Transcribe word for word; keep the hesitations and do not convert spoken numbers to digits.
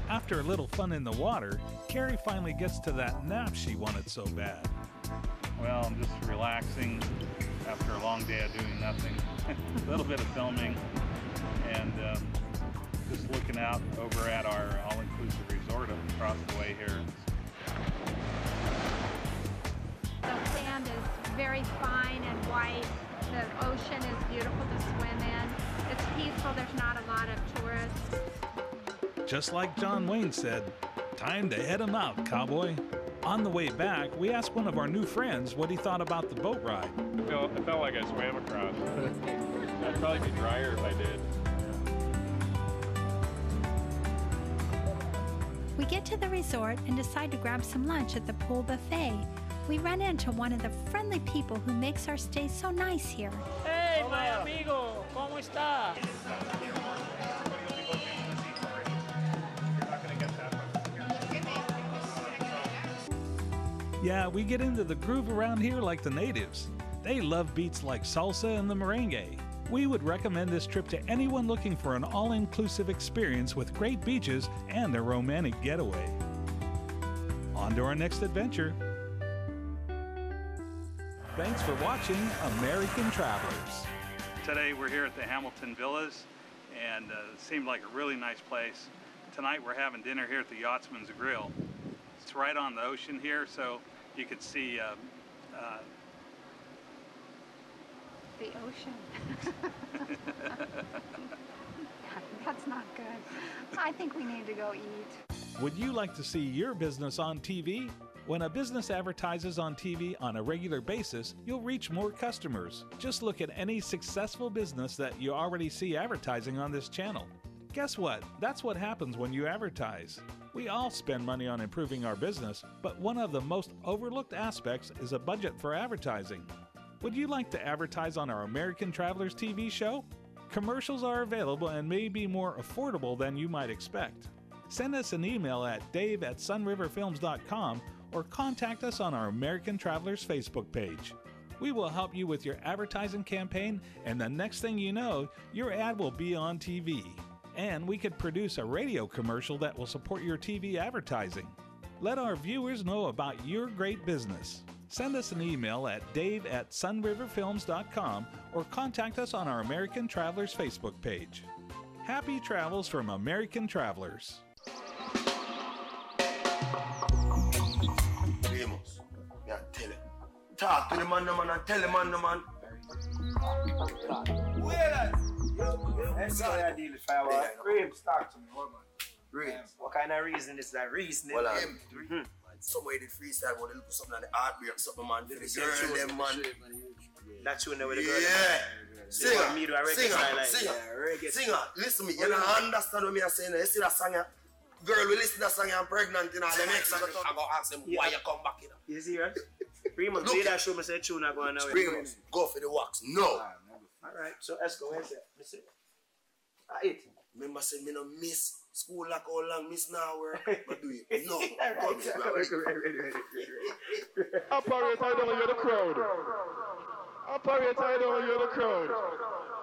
After a little fun in the water, Carrie finally gets to that nap she wanted so bad. Well, I'm just relaxing after a long day of doing nothing. A little bit of filming and um, just looking out over at our all-inclusive resort across the way here. The sand is very fine and white. The ocean is beautiful to swim in. It's peaceful. There's not a lot of tourists. Just like John Wayne said, time to head 'em out, cowboy. On the way back, we asked one of our new friends what he thought about the boat ride. I felt, I felt like I swam across. I'd probably be drier if I did. We get to the resort and decide to grab some lunch at the pool buffet. We run into one of the friendly people who makes our stay so nice here. Hey, my amigo, ¿cómo está? Yeah, we get into the groove around here like the natives. They love beats like salsa and the merengue. We would recommend this trip to anyone looking for an all-inclusive experience with great beaches and a romantic getaway. On to our next adventure. Thanks for watching American Travelers. Today we're here at the Hamilton Villas, and uh, it seemed like a really nice place. Tonight we're having dinner here at the Yachtsman's Grill. It's right on the ocean here, so you could see uh, uh, The ocean. That's not good. I think we need to go eat. Would you like to see your business on T V? When a business advertises on T V on a regular basis, you'll reach more customers. Just look at any successful business that you already see advertising on this channel. Guess what? That's what happens when you advertise. We all spend money on improving our business, but one of the most overlooked aspects is a budget for advertising. Would you like to advertise on our American Travelers T V show? Commercials are available and may be more affordable than you might expect. Send us an email at dave at sunriverfilms dot com or contact us on our American Travelers Facebook page. We will help you with your advertising campaign, and the next thing you know, your ad will be on T V. And we could produce a radio commercial that will support your T V advertising. Let our viewers know about your great business. Send us an email at dave at sunriverfilms dot com or contact us on our American Travelers Facebook page. Happy travels from American Travelers. Famous. Yeah, tell him. Talk to the man, the man, and tell the man, the man. Where Let's go ahead and deal with fireworks. Reams, talk to me, hold on. Reams. What kind of reason is that? Reasoning? Well, um, mm-hmm. Somebody did freestyle, but they look something on the heartbreak, something, man. For the girl, them, man. That's you know with the girl. Yeah. Singer, me do a reggae singer, style like singer, yeah, reggae singer. Listen to me, you don't understand what me are saying. You see that song, yeah? Girl, we listen to that song, I'm pregnant, you know, the next song, I go ask them why you come back, you know. You see, right? Remus, play that show, me say tune not going nowhere. Remus, go for the wax. No. Alright, so let's go, where's that? Let's see. Ah, it. Remember, say, me no miss school like how long, miss now, where? But do you? No. Operator, I don't hear the crowd. Operator, I don't hear the crowd.